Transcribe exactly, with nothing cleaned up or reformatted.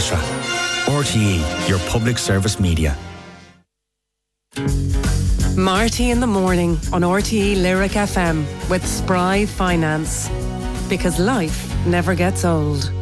Orchestra. R T E, your public service media. Marty in the morning on R T E Lyric F M with Spry Finance. Because life never gets old.